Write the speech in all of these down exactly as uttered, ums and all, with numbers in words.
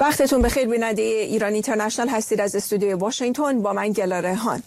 وقتتون بخیر. بیننده ایران اینترنشنال هستید از استودیوی واشنگتن، با من گلا ریحان.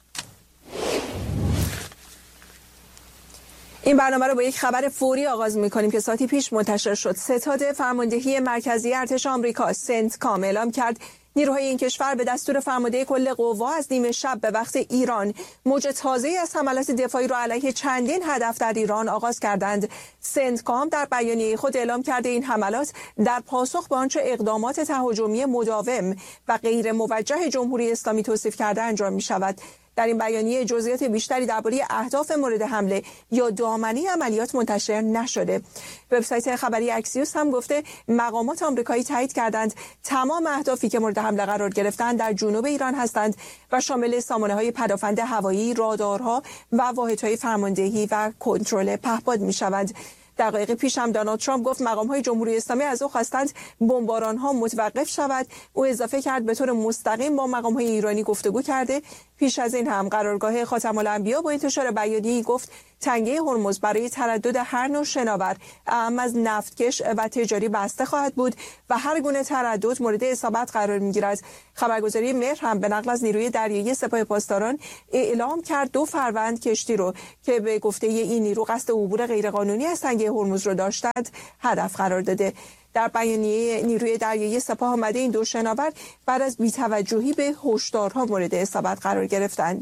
این برنامه رو با یک خبر فوری آغاز می‌کنیم که ساعتی پیش منتشر شد. ستاد فرماندهی مرکزی ارتش آمریکا سنتکام اعلام کرد نیروهای این کشور به دستور فرمانده کل قوا از نیمه شب به وقت ایران موج تازه‌ای از حملات دفاعی را علیه چندین هدف در ایران آغاز کردند. سنتکام در بیانیه خود اعلام کرده این حملات در پاسخ به آنچه اقدامات تهاجمی مداوم و غیر موجه جمهوری اسلامی توصیف کرده انجام می‌شود. در این بیانیه جزئیات بیشتری درباره اهداف مورد حمله یا دامنه عملیات منتشر نشده. وبسایت خبری اکسیوس هم گفته مقامات آمریکایی تایید کردند تمام اهدافی که مورد حمله قرار گرفتند در جنوب ایران هستند و شامل سامانه‌های پدافند هوایی، رادارها و واحدهای فرماندهی و کنترل پهپاد می‌شوند. دقایق پیش هم دونالد ترامپ گفت مقام‌های جمهوری اسلامی از او خواستند بمباران‌ها متوقف شود. او اضافه کرد به طور مستقیم با مقام‌های ایرانی گفتگو کرده. پیش از این هم قرارگاه خاتم الانبیا با انتشار بیانیه‌ای گفت تنگه هرمز برای تردد هر نوع شناور اعم از نفتکش و تجاری بسته خواهد بود و هر گونه تردد مورد اصابت قرار می‌گیرد. خبرگزاری مهر هم به نقل از نیروی دریایی سپاه پاسداران اعلام کرد دو فروند کشتی رو که به گفته این نیرو قصد عبور غیرقانونی از تنگه هرمز رو داشتند هدف قرار داده. در بیانیه نیروی دریایی سپاه آمده این دو شناور بعد از بی‌توجهی به هشدارها مورد اصابت قرار گرفتند.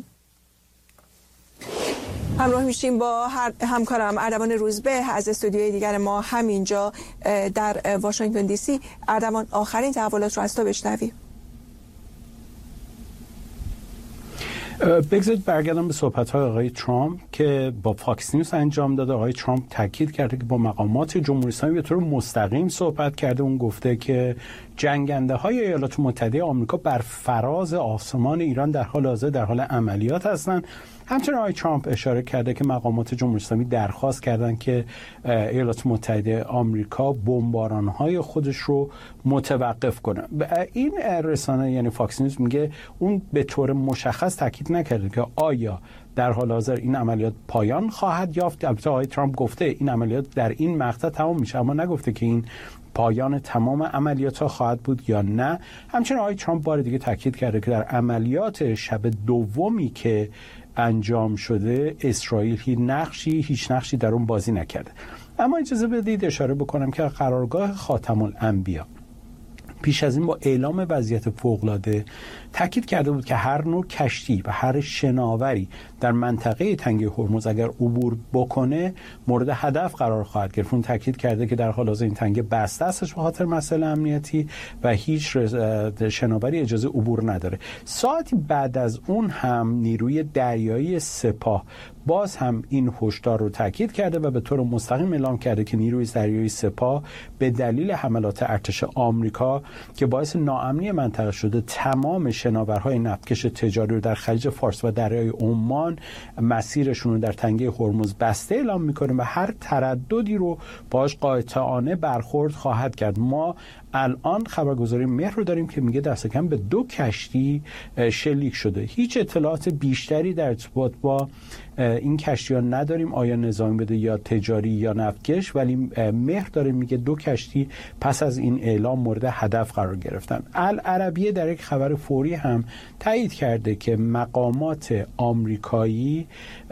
همراه میشیم با همکارم اردوان روزبه از استودیوی دیگر ما همینجا در واشنگتن دی سی. اردوان، آخرین تحولات رو از تو بشنویم. بگذارید برگردم به صحبت‌های آقای ترامپ که با فاکس نیوز انجام داده. آقای ترامپ تاکید کرده که با مقامات جمهوری اسلامی به طور مستقیم صحبت کرده. اون گفته که جنگنده‌های ایالات متحده آمریکا بر فراز آسمان ایران در حال حاضر در حال عملیات هستند. همچنین آقای ترامپ اشاره کرده که مقامات جمهوری اسلامی درخواست کردند که ایالات متحده آمریکا بمباران‌های خودش رو متوقف کنه. این رسانه یعنی فاکس نیوز میگه اون به طور مشخص تاکید نکرده که آیا در حال حاضر این عملیات پایان خواهد یافت. البته آقای ترامپ گفته این عملیات در این مقطع تمام میشه، اما نگفته که این پایان تمام عملیات ها خواهد بود یا نه. همچنین آقای ترامپ بار دیگه تاکید کرده که در عملیات شب دومی که انجام شده اسرائیل هیچ نقشی هیچ نقشی در اون بازی نکرده. اما اجازه بدید اشاره بکنم که قرارگاه خاتم الانبیا پیش از این با اعلام وضعیت فوق‌العاده تاکید کرده بود که هر نوع کشتی و هر شناوری در منطقه تنگه هرمز اگر عبور بکنه مورد هدف قرار خواهد گرفت. اون تاکید کرده که در حال حاضر این تنگه بسته استش به خاطر مسائل امنیتی و هیچ شناوری اجازه عبور نداره. ساعتی بعد از اون هم نیروی دریایی سپاه باز هم این هشدار رو تاکید کرده و به طور مستقیم اعلام کرده که نیروی دریایی سپاه به دلیل حملات ارتش آمریکا که باعث ناامنی منطقه شده تمام شناورهای نفتکش تجاری رو در خلیج فارس و دریای عمان مسیرشون رو در تنگه هرمز بسته اعلام میکنه و هر ترددی رو باهاش قاطعانه برخورد خواهد کرد. ما الان خبرگزاری مهر رو داریم که میگه دست کم به دو کشتی شلیک شده. هیچ اطلاعات بیشتری در ارتباط با این کشتی‌ها نداریم، آیا نظامی بده یا تجاری یا نفتکش، ولی مهر داره میگه دو کشتی پس از این اعلام مورد هدف قرار گرفتن. العربیه در یک خبر فوری هم تایید کرده که مقامات آمریکایی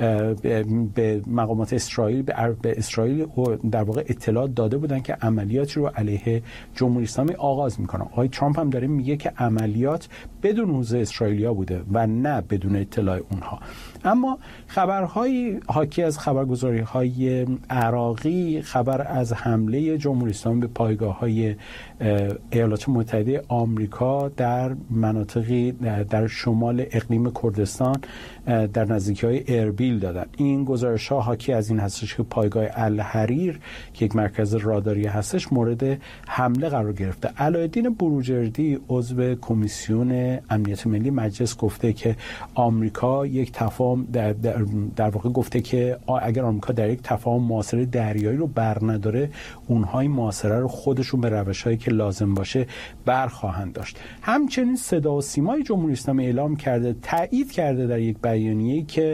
به مقامات اسرائیل به اسرائیل در واقع اطلاع داده بودن که عملیاتی رو علیه جمهوری اسلامی آغاز میکنن. آقای ترامپ هم داره میگه که عملیات بدون حضور اسرائیلیا بوده و نه بدون اطلاع اونها. اما خبرهای حاکی از خبرگزاری‌های عراقی خبر از حمله جمهوری اسلامی به پایگاه‌های ایالات متحده آمریکا در مناطقی در شمال اقلیم کردستان در نزدیکی‌های اربیل دادن. این گزارش‌ها حاکی از این هستش که پایگاه الحریر که یک مرکز راداری هستش مورد حمله قرار گرفته. علایالدین بروجردی عضو کمیسیون امنیت ملی مجلس گفته که آمریکا یک تفاهم در, در, در واقع گفته که اگر آمریکا در یک تفاهم محاصره دریایی رو برنداره اونها این محاصره رو خودشون به روش‌هایی که لازم باشه برخواهند داشت. همچنین صدا و سیمای جمهوری اسلامی اعلام کرده تایید کرده در یک بیانیه‌ای که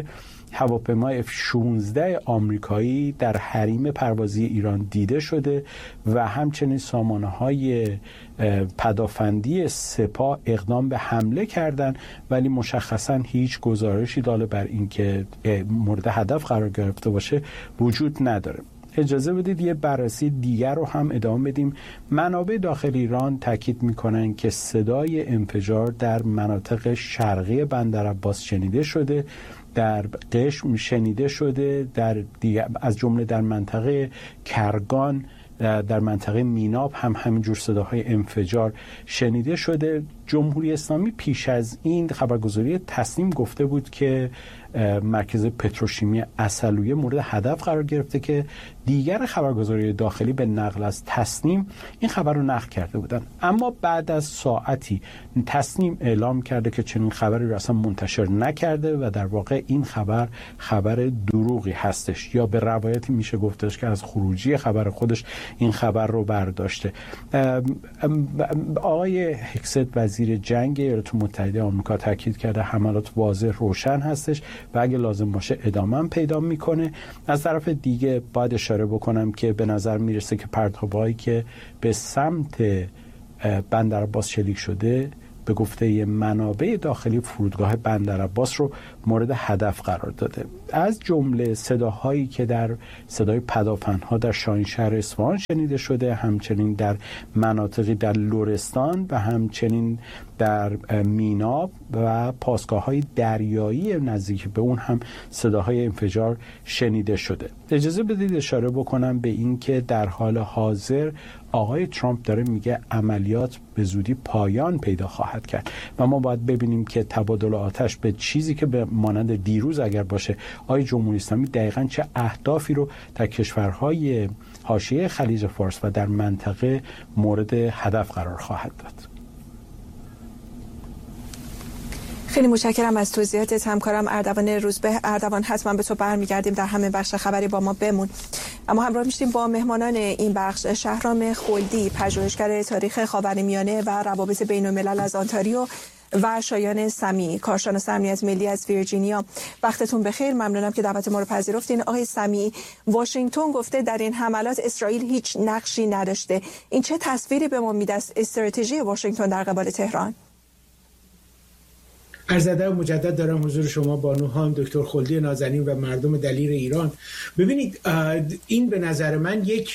هواپیمای اف شانزده آمریکایی در حریم پروازی ایران دیده شده و همچنین سامانه‌های پدافندی سپاه اقدام به حمله کردند، ولی مشخصاً هیچ گزارشی داله بر اینکه مورد هدف قرار گرفته باشه وجود نداره. اجازه بدید یه بررسی دیگر رو هم ادامه بدیم. منابع داخل ایران تاکید میکنن که صدای انفجار در مناطق شرقی بندرعباس شنیده شده، در قشم شنیده شده، در دیگر از جمله در منطقه کرگان، در منطقه میناب هم همینجور صداهای انفجار شنیده شده. جمهوری اسلامی پیش از این خبرگزاری تصنیم گفته بود که مرکز پتروشیمی عسلویه مورد هدف قرار گرفته که دیگر خبرگزاری داخلی به نقل از تصنیم این خبر رو نقل کرده بودن. اما بعد از ساعتی تصنیم اعلام کرده که چنین خبری رو اصلا منتشر نکرده و در واقع این خبر خبر دروغی هستش، یا به روایتی میشه گفتش که از خروجی خبر خودش این خبر رو برداشته. آقای هکست وزیر جنگ ایالات متحده آمریکا تاکید کرده حملات واضح روشن هستش و اگه لازم باشه ادامه هم پیدا میکنه. از طرف دیگه باید اشاره بکنم که به نظر میرسه که پرتابهایی که به سمت بندرعباس شلیک شده به گفته منابع داخلی فرودگاه بندرعباس رو مورد هدف قرار داده. از جمله صداهایی که در صدای پدافندها در شاهینشهر اصفهان شنیده شده، همچنین در مناطقی در لرستان و همچنین در میناب و پاسگاه‌های دریایی نزدیک به اون هم صداهای انفجار شنیده شده. اجازه بدید اشاره بکنم به این که در حال حاضر آقای ترامپ داره میگه عملیات به زودی پایان پیدا خواهد کرد و ما باید ببینیم که تبادل آتش به چیزی که به مانند دیروز اگر باشه، آقای جمهوری اسلامی دقیقاً چه اهدافی رو در کشورهای حاشیه خلیج فارس و در منطقه مورد هدف قرار خواهد داد. خیلی متشکرم از توضیحاتت همکارم اردوان روزبه. اردوان، حتما به تو برمیگردیم، در همه بخش خبری با ما بمون. اما همراه میشیم با مهمانان این بخش. شهرام خلدی، پژوهشگر تاریخ خاورمیانه و روابط بین الملل از آنتاریو، و شایان سمیعی، کارشناس امنیت ملی از ویرجینیا. وقتتون بخیر، ممنونم که دعوت ما رو پذیرفتین. آقای سمیعی، واشنگتن گفته در این حملات اسرائیل هیچ نقشی نداشته. این چه تصویری به ما میده از استراتژی واشنگتن در قبال تهران؟ عرض ادب مجدد دارم حضور شما بانوان، دکتر خلدی نازنین و مردم دلیر ایران. ببینید، این به نظر من یک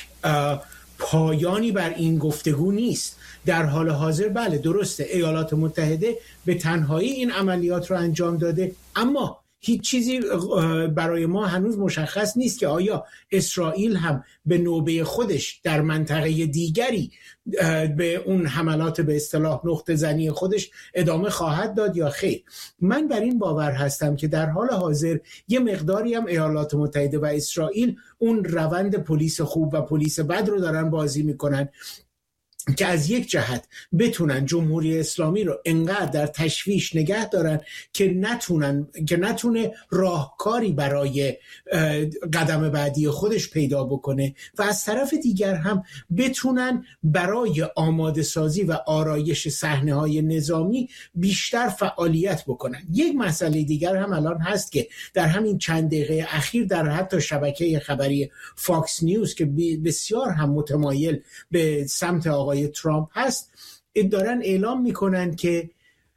پایانی بر این گفتگو نیست. در حال حاضر بله درسته ایالات متحده به تنهایی این عملیات رو انجام داده، اما هیچ چیزی برای ما هنوز مشخص نیست که آیا اسرائیل هم به نوبه خودش در منطقه دیگری به اون حملات به اصطلاح نقطه زنی خودش ادامه خواهد داد یا خیر. من بر این باور هستم که در حال حاضر یه مقداری هم ایالات متحده و اسرائیل اون روند پلیس خوب و پلیس بد رو دارن بازی میکنن که از یک جهت بتونن جمهوری اسلامی رو انقدر در تشویش نگه دارن که نتونن که نتونه راهکاری برای قدم بعدی خودش پیدا بکنه، و از طرف دیگر هم بتونن برای آماده سازی و آرایش صحنه‌های نظامی بیشتر فعالیت بکنن. یک مسئله دیگر هم الان هست که در همین چند دقیقه اخیر در حتی شبکه خبری فاکس نیوز که بسیار هم متمایل به سمت آقای ترامپ هست، دارن اعلام میکنن که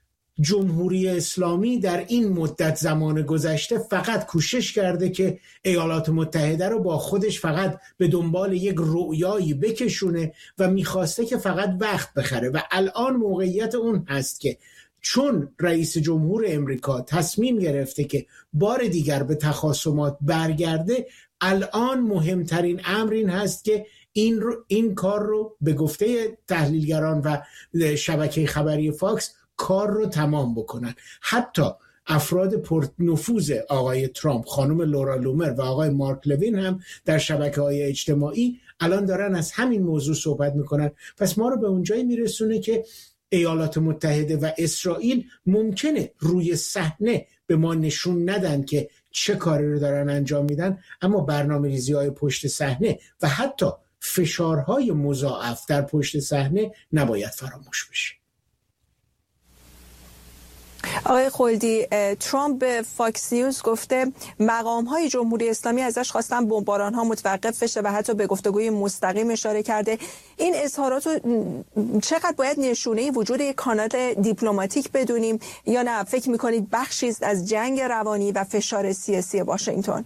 جمهوری اسلامی در این مدت زمان گذشته فقط کوشش کرده که ایالات متحده رو با خودش فقط به دنبال یک رؤیایی بکشونه و میخواسته که فقط وقت بخره، و الان موقعیت اون هست که چون رئیس جمهور امریکا تصمیم گرفته که بار دیگر به تخاصمات برگرده، الان مهمترین امر این هست که این رو این کار رو به گفته تحلیلگران و شبکه خبری فاکس کار رو تمام بکنن. حتی افراد پرنفوذ آقای ترامپ، خانم لورا لومر و آقای مارک لوین هم در شبکه‌های اجتماعی الان دارن از همین موضوع صحبت میکنن. پس ما رو به اونجایی میرسونه که ایالات متحده و اسرائیل ممکنه روی صحنه به ما نشون ندن که چه کاری رو دارن انجام میدن، اما برنامه‌ریزی‌های پشت صحنه و حتی فشارهای مضاعف در پشت صحنه نباید فراموش بشه. آقای خلدی، ترامپ به فاکس نیوز گفته مقام‌های جمهوری اسلامی ازش خواستن بمباران‌ها متوقف بشه و حتی به گفتگوی مستقیم اشاره کرده. این اظهارات چقدر باید نشونه وجود یک کانال دیپلماتیک بدونیم یا نه فکر می‌کنید بخشی است از جنگ روانی و فشار سیاسی واشنگتن؟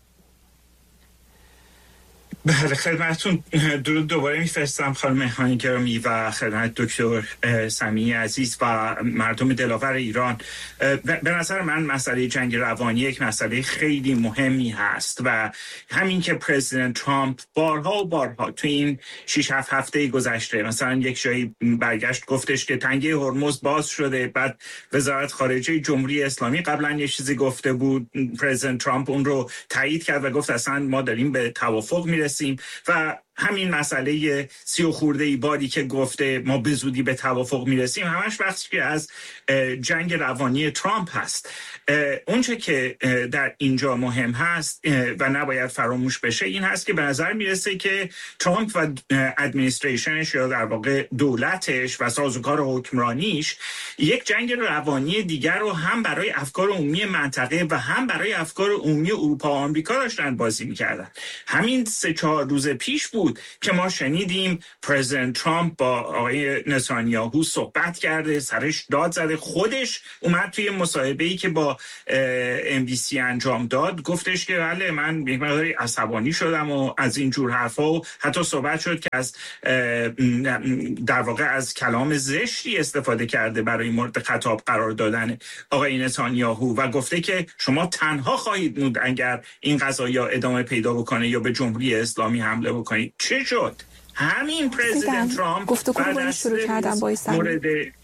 بله، خدمتتون درود دوباره میفرستم خانم مهانی گرامی و خدمت دکتر سمیع عزیز و مردم دلاور ایران. به نظر من مسئله جنگ روانی یک مسئله خیلی مهمی هست و همین که پرزیدنت ترامپ بارها و بارها تو این شش هفت هفته گذشته مثلا یک جایی برگشت گفتش که تنگه هرمز باز شده، بعد وزارت خارجه جمهوری اسلامی قبلا یه چیزی گفته بود، پرزیدنت ترامپ اون رو تایید کرد و گفت اصلا ما داریم به توافق میرسیم و همین مسئله سی و خورده ای باری که گفته ما به زودی به توافق میرسیم همش بخشی که از جنگ روانی ترامپ هست. اونچه که در اینجا مهم هست و نباید فراموش بشه این هست که به نظر میرسه که ترامپ و ادمنستریشنش یا در واقع دولتش و سازوکار حکمرانیش یک جنگ روانی دیگر رو هم برای افکار عمومی منطقه و هم برای افکار عمومی اروپا و آمریکا داشتن بازی میکردن. همین سه چهار روز پیش بود که ما شنیدیم پرزیدنت ترامپ با آقای نتانیاهو صحبت کرده، سرش داد زده، خودش اومد توی مصاحبه‌ای که با ام بی سی انجام داد گفتش که بله من یک مقداری عصبانی شدم و از این جور حرفا و حتی صحبت شد که از در واقع از کلام زشتی استفاده کرده برای مورد خطاب قرار دادن آقای نتانیاهو و گفته که شما تنها خواهید موند اگر این قضایا ادامه پیدا بکنه یا به جمهوری اسلامی حمله بکنید. چه شد؟ همین پرزیدنت ترامپ گفتگو رو شروع کردن با مورد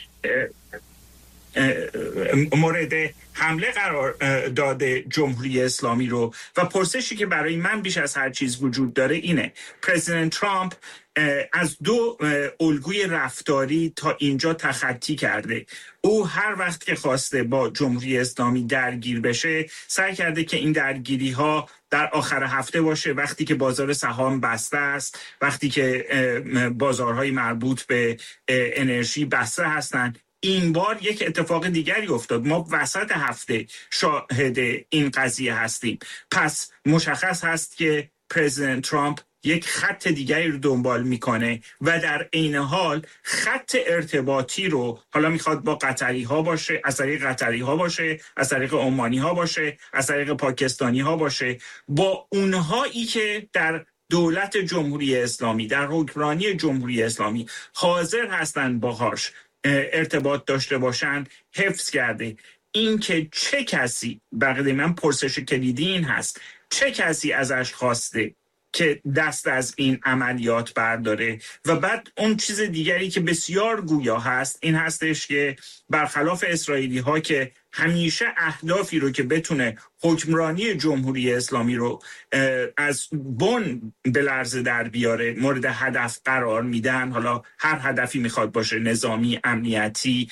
مورد حمله قرار داده جمهوری اسلامی رو و پرسشی که برای من بیش از هر چیز وجود داره اینه پرزیدنت ترامپ از دو الگوی رفتاری تا اینجا تخطی کرده. او هر وقت که خواسته با جمهوری اسلامی درگیر بشه سعی کرده که این درگیری ها در آخر هفته باشه، وقتی که بازار سهام بسته است، وقتی که بازارهای مربوط به انرژی بسته هستند. این بار یک اتفاق دیگری افتاد، ما وسط هفته شاهد این قضیه هستیم. پس مشخص هست که پرزیدنت ترامپ یک خط دیگری رو دنبال میکنه و در عین حال خط ارتباطی رو حالا میخواد با قطری ها باشه، از طریق قطری ها باشه، از طریق عمانی ها باشه، از طریق پاکستانی ها باشه، با اونهایی که در دولت جمهوری اسلامی، در حکمرانی جمهوری اسلامی حاضر هستن باهاش ارتباط داشته باشن حفظ کرده. این که چه کسی، بقیده من پرسش کلیدی این هست، چه کسی ازش خواسته که دست از این عملیات برداره؟ و بعد اون چیز دیگری که بسیار گویا هست این هستش که برخلاف اسرائیلی ها که همیشه اهدافی رو که بتونه حکمرانی جمهوری اسلامی رو از بن به لرزه در بیاره مورد هدف قرار میدن، حالا هر هدفی میخواد باشه، نظامی، امنیتی،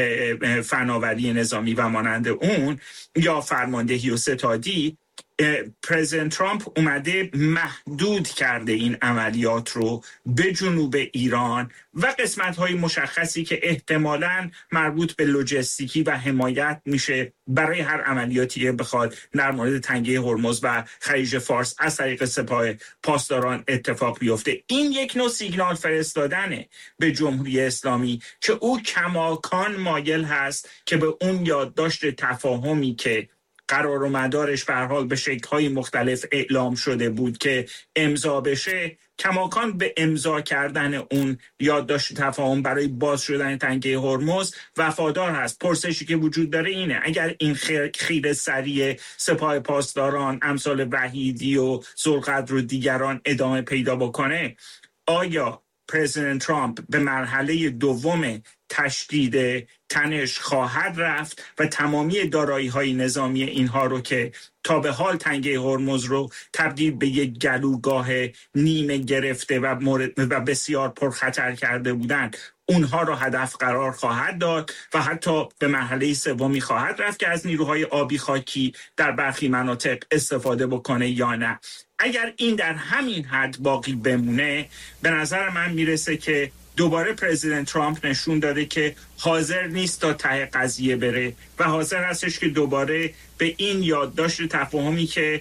فناوری نظامی و مانند اون، یا فرماندهی و ستادی، پرزیدنت ترامپ اومده محدود کرده این عملیات رو به جنوب ایران و قسمت‌های مشخصی که احتمالاً مربوط به لوجستیکی و حمایت میشه برای هر عملیاتی که بخواد در مورد تنگه هرمز و خلیج فارس از طریق سپاه پاسداران اتفاق بیفته. این یک نوع سیگنال فرستادنه به جمهوری اسلامی که او کماکان مایل هست که به اون یادداشت تفاهمی که قرار و مدارش به هر حال به شکل‌های مختلف اعلام شده بود که امضا بشه، کماکان به امضا کردن اون یادداشت تفاهم برای باز شدن تنگه هرمز وفادار هست. پرسشی که وجود داره اینه اگر این خیر خیر سریع سپاه پاسداران امثال وحیدی و ذوالقدر و دیگران ادامه پیدا بکنه، آیا پرزیدنت ترامپ به مرحله دوم تشدید تنش خواهد رفت و تمامی دارایی‌های نظامی اینها رو که تا به حال تنگه هرمز رو تبدیل به یک گلوگاه نیمه گرفته و, مورد و بسیار پرخطر کرده بودند اونها رو هدف قرار خواهد داد و حتی به مرحله سومی خواهد رفت که از نیروهای آبی خاکی در برخی مناطق استفاده بکنه یا نه؟ اگر این در همین حد باقی بمونه، به نظر من میرسه که دوباره پرزیدنت ترامپ نشون داده که حاضر نیست تا ته قضیه بره و حاضر هستش که دوباره به این یادداشت تفاهمی که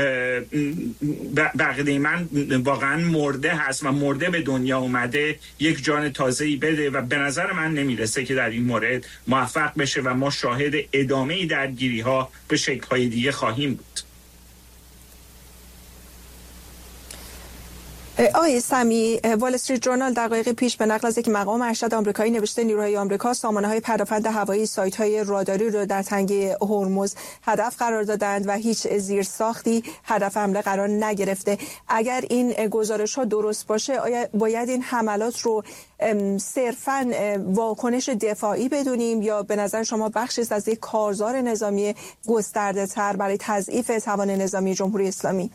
بقیده من واقعا مرده هست و مرده به دنیا اومده یک جان تازه‌ای بده و به نظر من نمیرسه که در این مورد موفق بشه و ما شاهد ادامه درگیری ها به شکل‌های دیگه خواهیم بود. آقای سمی، وال استریت جورنال دقایق پیش به نقل از یک مقام ارشد آمریکایی نوشته نیروهای آمریکا سامانه‌های پدافند هوایی سایت‌های راداری رو در تنگه هرمز هدف قرار دادند و هیچ زیرساختی هدف حمله قرار نگرفته. اگر این گزارش‌ها درست باشه، آیا باید این حملات رو صرفاً واکنش دفاعی بدونیم یا به نظر شما بخشی از یک کارزار نظامی گسترده‌تر برای تضعیف توان نظامی جمهوری اسلامی؟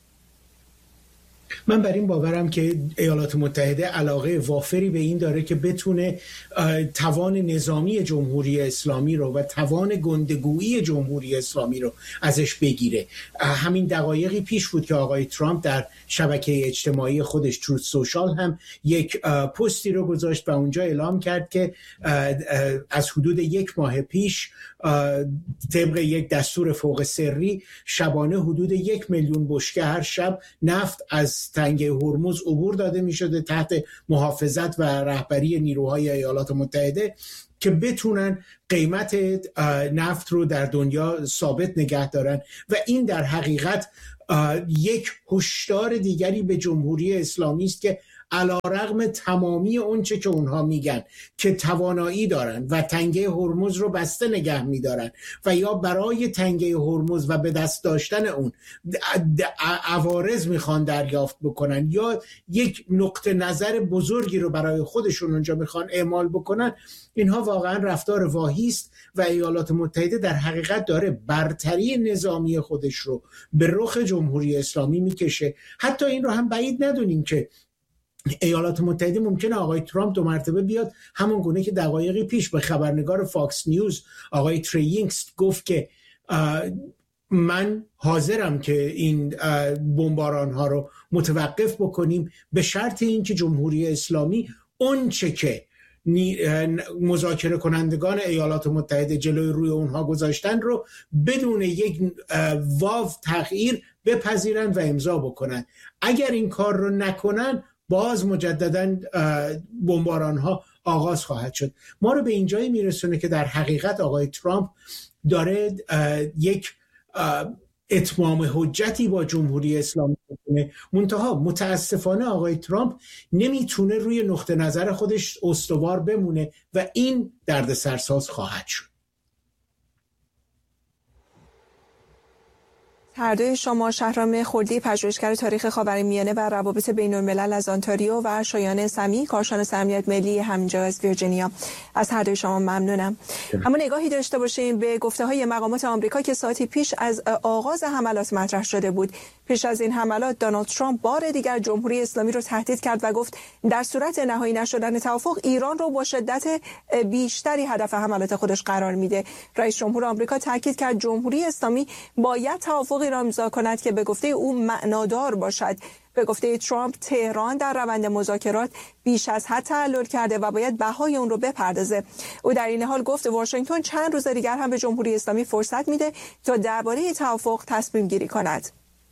من بر این باورم که ایالات متحده علاقه وافری به این داره که بتونه توان نظامی جمهوری اسلامی رو و توان گندگویی جمهوری اسلامی رو ازش بگیره. همین دقایقی پیش بود که آقای ترامپ در شبکه اجتماعی خودش تروت سوشال هم یک پستی رو گذاشت و اونجا اعلام کرد که از حدود یک ماه پیش طبق یک دستور فوق سری شبانه حدود یک میلیون بشکه هر شب نفت از تنگه هرمز عبور داده می شده تحت محافظت و رهبری نیروهای ایالات متحده که بتونن قیمت نفت رو در دنیا ثابت نگه دارن و این در حقیقت یک هشدار دیگری به جمهوری اسلامی است که علیرغم تمامی اونچه که اونها میگن که توانایی دارن و تنگه هرمز رو بسته نگه میدارن و یا برای تنگه هرمز و به دست داشتن اون عوارض میخوان دریافت بکنن یا یک نقطه نظر بزرگی رو برای خودشون اونجا میخوان اعمال بکنن، اینها واقعا رفتار واهی است و ایالات متحده در حقیقت داره برتری نظامی خودش رو به رخ جمهوری اسلامی میکشه. حتی این رو هم بعید ندونیم که ایالات متحده ممکنه آقای ترامپ دو مرتبه بیاد همون گونه که دقایقی پیش به خبرنگار فاکس نیوز آقای تریینگز گفت که من حاضرم که این بمباران ها رو متوقف بکنیم به شرط اینکه جمهوری اسلامی اون چه که مذاکره کنندگان ایالات متحده جلوی روی اونها گذاشتن رو بدون یک واو تغییر بپذیرن و امضا بکنن. اگر این کار رو نکنن باز مجدداً بمباران ها آغاز خواهد شد. ما رو به اینجایی میرسونه که در حقیقت آقای ترامپ داره یک اتمام حجتی با جمهوری اسلامی میکنه، منتها متاسفانه آقای ترامپ نمیتونه روی نقطه نظر خودش استوار بمونه و این دردسرساز خواهد شد. هر دوی شما، شهرام خلدی پژوهشگر تاریخ خاورمیانه و روابط بین‌الملل از آنتاریو و شایان سمی کارشناس امنیت ملی همینجا از ویرجینیا، از هر دوی شما ممنونم. اما نگاهی داشته باشیم به گفته‌های مقامات آمریکا که ساعتی پیش از آغاز حملات مطرح شده بود. پیش از این حملات دونالد ترامپ بار دیگر جمهوری اسلامی رو تهدید کرد و گفت در صورت نهایی نشدن توافق ایران رو با شدت بیشتری هدف حملات خودش قرار میده. رئیس جمهور آمریکا تاکید کرد جمهوری اسلامی باید توافقی را امضا کند که به گفته او معنادار باشد. به گفته ترامپ تهران در روند مذاکرات بیش از حد تعلل کرده و باید بهای اون رو بپردازه. او در این حال گفت واشنگتن چند روز دیگر هم به جمهوری اسلامی فرصت میده تا درباره توافق تصمیم گیری کند.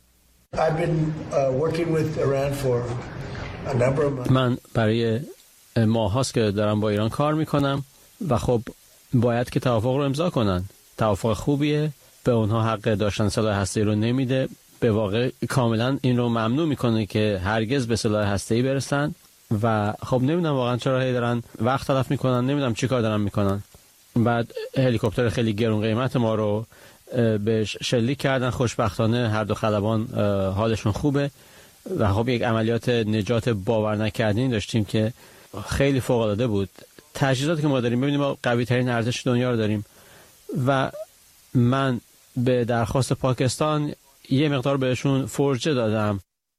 من برای ماه هاست که دارم با ایران کار میکنم و خب باید که توافق رو امضا کنن. توافق خوبیه، به اونها حق داشتن سلاح هسته‌ای رو نمیده، به واقع کاملا این رو ممنوع میکنه که هرگز به سلاح هسته‌ای برسن و خب نمیدونم واقعا چرا هی دارن وقت تلف میکنن، نمیدونم چی کار دارن میکنن. بعد هلیکوپتر خیلی گرون قیمت ما رو بهش شلیک کردن. خوشبختانه هر دو خلبان حالشون خوبه و خب یک عملیات نجات باور نکردنی داشتیم که خیلی فوق العاده بود. تجهیزاتی که ما داریم، ببینیم ما قوی ترین ارتش دنیا رو داریم و من به درخواست پاکستان یه مقدار بهشون فرجه دادم.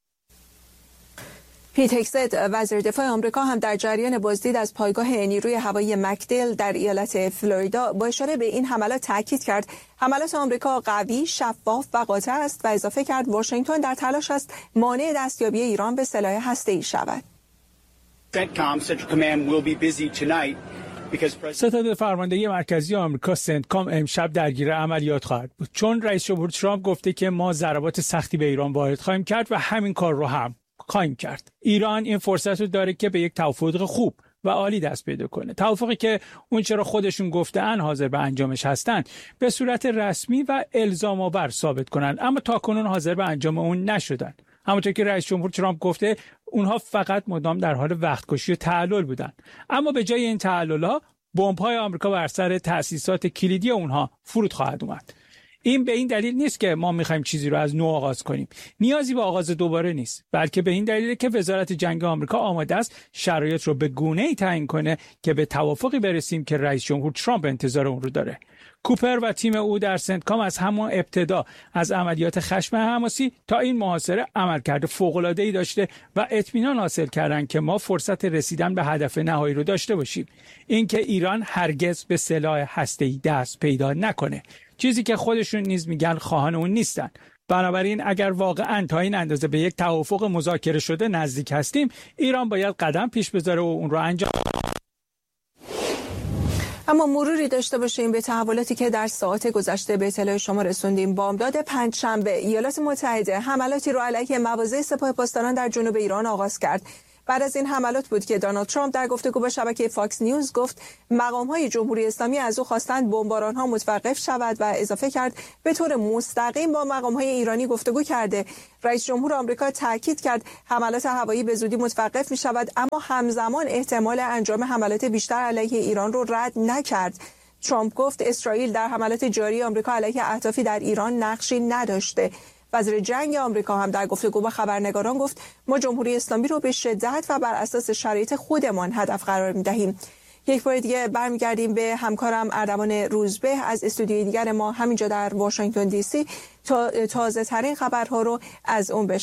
پیت هگست وزیر دفاع آمریکا هم در جریان بازدید از پایگاه نیروی هوایی مکدیل در ایالت فلوریدا با اشاره به این حملات تاکید کرد حملات آمریکا قوی، شفاف و قاطع است و اضافه کرد واشنگتن در تلاش است مانع دستیابی ایران به سلاح هسته‌ای شود. ستاد فرماندهی مرکزی آمریکا سنتکام امشب درگیر عملیات خواهد بود، چون رئیس جمهور ترامپ گفته که ما ضربات سختی به ایران وارد خواهیم کرد و همین کار رو هم خواهیم کرد. ایران این فرصت رو داره که به یک توافق خوب و عالی دست پیدا کنه، توافقی که اون چرا خودشون گفته‌اند حاضر به انجامش هستن به صورت رسمی و الزام آور ثابت کنن، اما تاکنون حاضر به انجام اون نشدن. همونطور که رئیس جمهور ترامپ گفته اونها فقط مدام در حال وقتکشی و تعلل بودن، اما به جای این تعلل‌ها بمب‌های آمریکا بر سر تأسیسات کلیدی اونها فرود خواهد اومد. این به این دلیل نیست که ما می‌خوایم چیزی رو از نو آغاز کنیم، نیازی به آغاز دوباره نیست، بلکه به این دلیل که وزارت جنگ آمریکا آماده است شرایط رو به گونه‌ای تعیین کنه که به توافقی برسیم که رئیس جمهور ترامپ انتظار اون رو داره. کوپر و تیم او در سنتکام از همون ابتدا از عملیات خشم حماسی تا این محاصره عملکرد فوق‌العاده‌ای داشته و اطمینان حاصل کردن که ما فرصت رسیدن به هدف نهایی رو داشته باشیم، اینکه ایران هرگز به سلاح هسته‌ای دست پیدا نکنه، چیزی که خودشون نیز میگن خواهان اون نیستن. بنابراین اگر واقعا تا این اندازه به یک توافق مذاکره شده نزدیک هستیم، ایران باید قدم پیش بذاره و اون رو انجام. اما مروری داشته باشیم به تحولاتی که در ساعات گذشته به اطلاع شما رسوندیم. بامداد پنجشنبه ایالات متحده حملاتی رو علیه مواضع سپاه پاسداران در جنوب ایران آغاز کرد. بعد از این حملات بود که دونالد ترامپ در گفتگو با شبکه فاکس نیوز گفت مقام‌های جمهوری اسلامی از او خواستند بمباران‌ها متوقف شود و اضافه کرد به طور مستقیم با مقام‌های ایرانی گفتگو کرده. رئیس جمهور آمریکا تاکید کرد حملات هوایی به زودی متوقف می‌شود، اما همزمان احتمال انجام حملات بیشتر علیه ایران رو رد نکرد. ترامپ گفت اسرائیل در حملات جاری آمریکا علیه اهدافی در ایران نقشی نداشته. وزیر جنگ آمریکا هم در گفتگو با خبرنگاران گفت ما جمهوری اسلامی رو به شدت و بر اساس شرایط خودمان هدف قرار می‌دهیم. یک بار دیگه برمیگردیم به همکارم اردوان روزبه از استودیوی دیگر ما همینجا در واشنگتن دی سی تا تازه ترین خبرها رو از اون بشنویم.